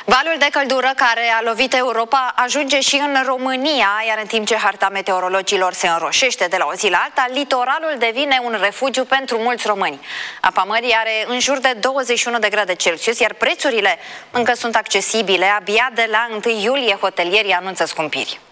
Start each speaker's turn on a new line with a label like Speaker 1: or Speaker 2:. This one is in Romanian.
Speaker 1: Valul de căldură care a lovit Europa ajunge și în România, iar în timp ce harta meteorologilor se înroșește de la o zi la alta, litoralul devine un refugiu pentru mulți români. Apa mării are în jur de 21 de grade Celsius, iar prețurile încă sunt accesibile. Abia de la 1 iulie hotelierii anunță scumpiri.